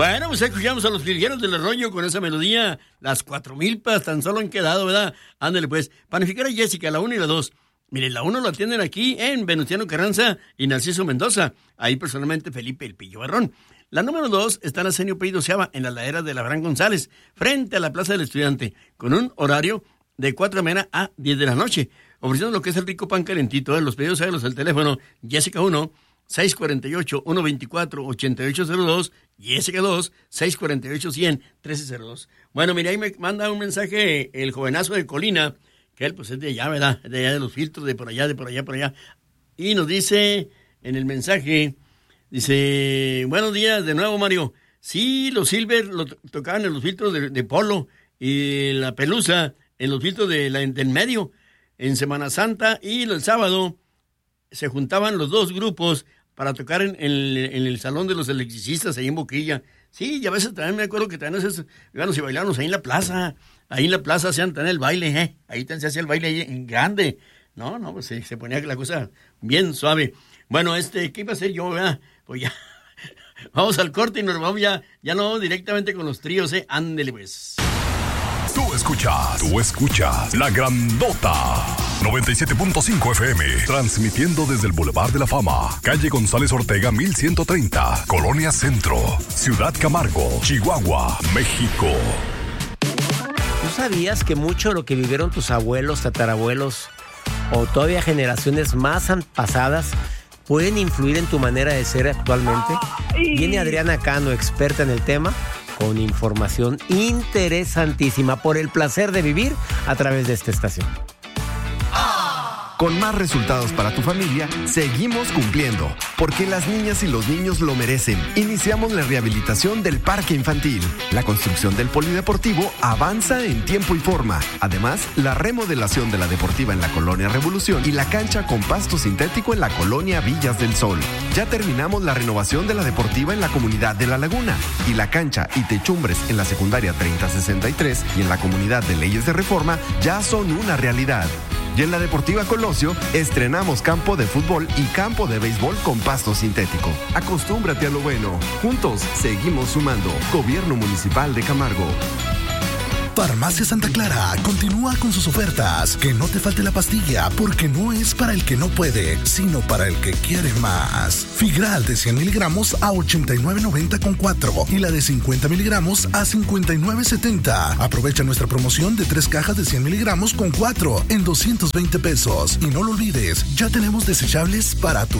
Bueno, pues escuchamos a los Jilgueros del Arroyo con esa melodía. Las 4 milpas tan solo han quedado, ¿verdad? Ándale, pues. Panificar a Jessica, la 1 y la 2. Miren, la 1 lo atienden aquí en Venustiano Carranza y Narciso Mendoza. Ahí personalmente Felipe El Pillo Barrón. La número 2 está en Arsenio P. Doceava, en la ladera de Abraham González, frente a la Plaza del Estudiante, con un horario de 4 de la mañana a 10 de la noche. Ofreciendo lo que es el rico pan calentito. Los pedidos, hágalos al teléfono Jessica 1, 648-124-8802, Jessica 2, 648-100-1302. Bueno, mira, ahí me manda un mensaje el jovenazo de Colina, que él pues es de allá, ¿verdad? De allá de los filtros, de por allá. Y nos dice en el mensaje, dice, buenos días de nuevo, Mario. Sí, los Silver lo tocaban en los filtros de Polo y la Pelusa en los filtros del medio en Semana Santa, y el sábado se juntaban los dos grupos para tocar en el salón de los electricistas ahí en Boquilla. Sí, y a veces también me acuerdo que también íbamos y bailábamos ahí en la plaza. Ahí en la plaza hacían también el baile, Ahí se hacía el baile ahí en grande. No, pues se ponía la cosa bien suave. Bueno, ¿qué iba a hacer yo, verdad? Pues ya, vamos al corte y nos vamos ya no vamos directamente con los tríos, Ándele, pues. Tú escuchas La Grandota 97.5 FM, transmitiendo desde el Boulevard de la Fama, calle González Ortega 1130, Colonia Centro, Ciudad Camargo, Chihuahua, México. ¿Tú sabías que mucho de lo que vivieron tus abuelos, tatarabuelos o todavía generaciones más pasadas pueden influir en tu manera de ser actualmente? Viene Adriana Cano, experta en el tema, con información interesantísima por el placer de vivir a través de esta estación. Con más resultados para tu familia, seguimos cumpliendo, porque las niñas y los niños lo merecen. Iniciamos la rehabilitación del parque infantil. La construcción del polideportivo avanza en tiempo y forma. Además, la remodelación de la deportiva en la Colonia Revolución y la cancha con pasto sintético en la Colonia Villas del Sol. Ya terminamos la renovación de la deportiva en la comunidad de La Laguna, y la cancha y techumbres en la secundaria 3063 y en la comunidad de Leyes de Reforma ya son una realidad. Y en la Deportiva Colosio estrenamos campo de fútbol y campo de béisbol con pasto sintético. Acostúmbrate a lo bueno. Juntos seguimos sumando. Gobierno Municipal de Camargo. Farmacia Santa Clara continúa con sus ofertas. Que no te falte la pastilla, porque no es para el que no puede, sino para el que quiere más. Figral de 100 miligramos a $89.90 con 4 y la de 50 miligramos a $59.70. Aprovecha nuestra promoción de 3 cajas de 100 miligramos con 4 en $220. Y no lo olvides, ya tenemos desechables para tu